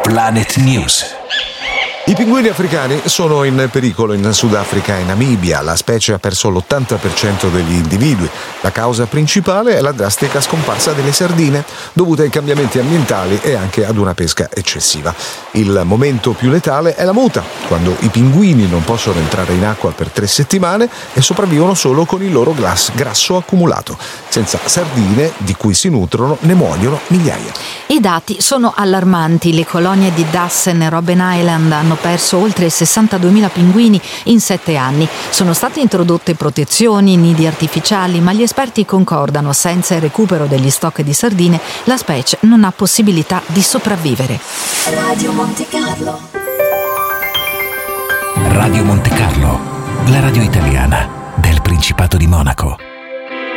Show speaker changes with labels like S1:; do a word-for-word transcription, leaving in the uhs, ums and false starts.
S1: Planet News.
S2: I pinguini africani sono in pericolo in Sudafrica e Namibia. La specie ha perso l'ottanta per cento degli individui. La causa principale è la drastica scomparsa delle sardine, dovuta ai cambiamenti ambientali e anche ad una pesca eccessiva. Il momento più letale è la muta, quando i pinguini non possono entrare in acqua per tre settimane e sopravvivono solo con il loro gras- grasso accumulato. Senza sardine, di cui si nutrono, ne muoiono migliaia.
S3: I dati sono allarmanti. Le colonie di Dassen e Robben Island hanno perso oltre sessantaduemila pinguini in sette anni. Sono state introdotte protezioni, nidi artificiali, ma gli esperti concordano: senza il recupero degli stock di sardine, la specie non ha possibilità di sopravvivere.
S4: Radio Monte Carlo.
S1: Radio Monte Carlo, la radio italiana del Principato di Monaco.